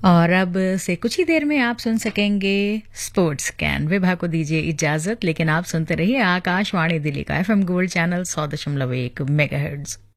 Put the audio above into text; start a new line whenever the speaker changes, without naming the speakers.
और अब से कुछ ही देर में आप सुन सकेंगे स्पोर्ट्स कैन। विभा को दीजिए इजाजत, लेकिन आप सुनते रहिए आकाशवाणी दिल्ली का FM गोल्ड चैनल 100.1 मेगाहर्ट्ज।